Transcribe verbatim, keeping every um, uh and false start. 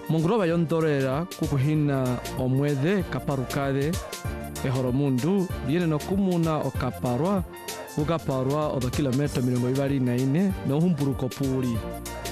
Mongroba yontorera kukuhina omwede kaparukade ehoromundu viene no kumuna o kaparwa ukaparwa o kilometro mirongo ibari na ine no humpuruko puri